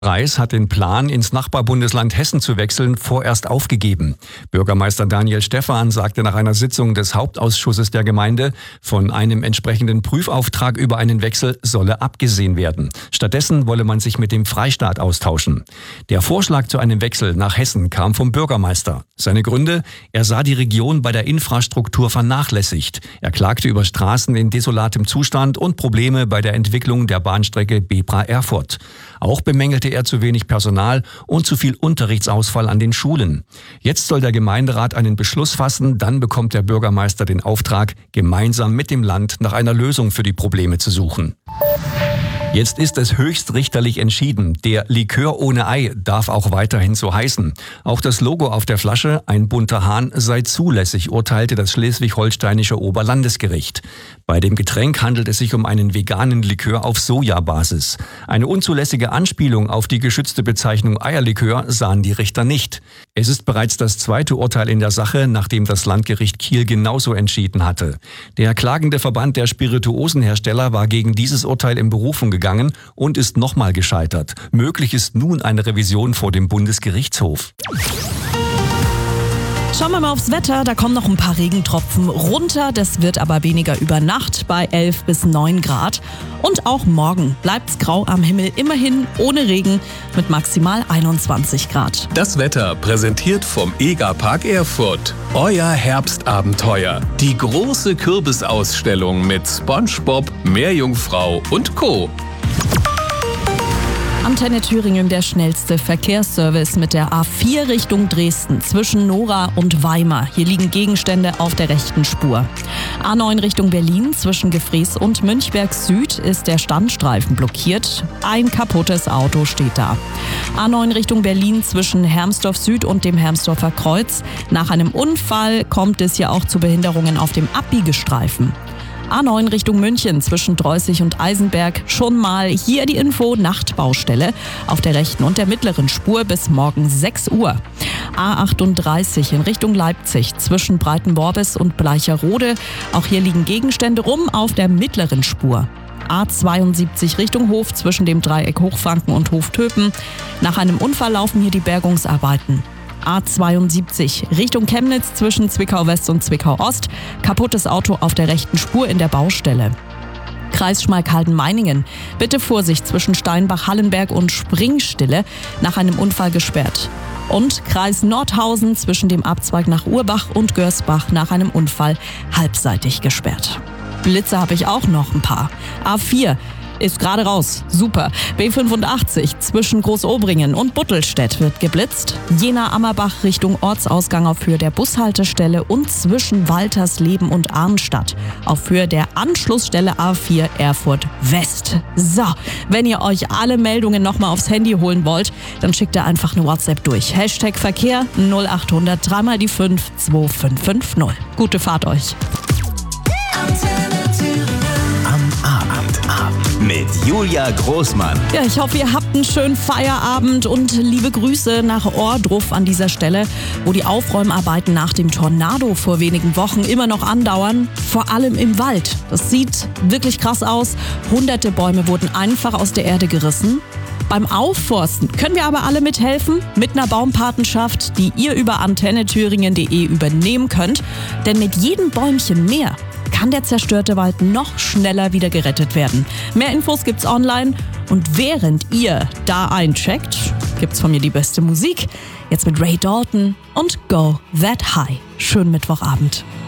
Reis hat den Plan, ins Nachbarbundesland Hessen zu wechseln, vorerst aufgegeben. Bürgermeister Daniel Stephan sagte nach einer Sitzung des Hauptausschusses der Gemeinde, von einem entsprechenden Prüfauftrag über einen Wechsel solle abgesehen werden. Stattdessen wolle man sich mit dem Freistaat austauschen. Der Vorschlag zu einem Wechsel nach Hessen kam vom Bürgermeister. Seine Gründe? Er sah die Region bei der Infrastruktur vernachlässigt. Er klagte über Straßen in desolatem Zustand und Probleme bei der Entwicklung der Bahnstrecke Bebra-Erfurt. Auch bemängelte er zu wenig Personal und zu viel Unterrichtsausfall an den Schulen. Jetzt soll der Gemeinderat einen Beschluss fassen, dann bekommt der Bürgermeister den Auftrag, gemeinsam mit dem Land nach einer Lösung für die Probleme zu suchen. Jetzt ist es höchstrichterlich entschieden. Der Likör ohne Ei darf auch weiterhin so heißen. Auch das Logo auf der Flasche, ein bunter Hahn, sei zulässig, urteilte das schleswig-holsteinische Oberlandesgericht. Bei dem Getränk handelt es sich um einen veganen Likör auf Sojabasis. Eine unzulässige Anspielung auf die geschützte Bezeichnung Eierlikör sahen die Richter nicht. Es ist bereits das zweite Urteil in der Sache, nachdem das Landgericht Kiel genauso entschieden hatte. Der klagende Verband der Spirituosenhersteller war gegen dieses Urteil in Berufung gegangen und ist nochmal gescheitert. Möglich ist nun eine Revision vor dem Bundesgerichtshof. Schauen wir mal aufs Wetter, da kommen noch ein paar Regentropfen runter, das wird aber weniger über Nacht bei 11 bis 9 Grad. Und auch morgen bleibt's grau am Himmel, immerhin ohne Regen mit maximal 21 Grad. Das Wetter präsentiert vom EGA-Park Erfurt. Euer Herbstabenteuer. Die große Kürbisausstellung mit SpongeBob, Meerjungfrau und Co. Antenne Thüringen, der schnellste Verkehrsservice mit der A4 Richtung Dresden zwischen Nora und Weimar. Hier liegen Gegenstände auf der rechten Spur. A9 Richtung Berlin zwischen Gefrees und Münchberg Süd ist der Standstreifen blockiert. Ein kaputtes Auto steht da. A9 Richtung Berlin zwischen Hermsdorf Süd und dem Hermsdorfer Kreuz. Nach einem Unfall kommt es hier auch zu Behinderungen auf dem Abbiegestreifen. A9 Richtung München zwischen Dreußig und Eisenberg. Schon mal hier die Info, Nachtbaustelle auf der rechten und der mittleren Spur bis morgen 6 Uhr. A38 in Richtung Leipzig zwischen Breitenbordes und Bleicherode. Auch hier liegen Gegenstände rum auf der mittleren Spur. A72 Richtung Hof zwischen dem Dreieck Hochfranken und Hoftöpen. Nach einem Unfall laufen hier die Bergungsarbeiten. A72 Richtung Chemnitz zwischen Zwickau West und Zwickau Ost. Kaputtes Auto auf der rechten Spur in der Baustelle. Kreis Schmalkalden-Meiningen. Bitte Vorsicht zwischen Steinbach-Hallenberg und Springstille. Nach einem Unfall gesperrt. Und Kreis Nordhausen zwischen dem Abzweig nach Urbach und Görsbach nach einem Unfall halbseitig gesperrt. Blitze habe ich auch noch ein paar. A4 ist gerade raus. Super. B85 zwischen Großobringen und Buttelstedt wird geblitzt. Jena-Ammerbach Richtung Ortsausgang auf Höhe der Bushaltestelle und zwischen Waltersleben und Arnstadt auf Höhe der Anschlussstelle A4 Erfurt West. So, wenn ihr euch alle Meldungen nochmal aufs Handy holen wollt, dann schickt ihr einfach eine WhatsApp durch. Hashtag Verkehr 0800 3 mal die 5 2550. Gute Fahrt euch. Mit Julia Großmann. Ja, ich hoffe, ihr habt einen schönen Feierabend und liebe Grüße nach Ohrdruf an dieser Stelle, wo die Aufräumarbeiten nach dem Tornado vor wenigen Wochen immer noch andauern, vor allem im Wald. Das sieht wirklich krass aus. Hunderte Bäume wurden einfach aus der Erde gerissen. Beim Aufforsten können wir aber alle mithelfen mit einer Baumpatenschaft, die ihr über antennethüringen.de übernehmen könnt. Denn mit jedem Bäumchen mehr kann der zerstörte Wald noch schneller wieder gerettet werden. Mehr Infos gibt's online und während ihr da eincheckt, gibt's von mir die beste Musik. Jetzt mit Ray Dalton und Go That High. Schönen Mittwochabend.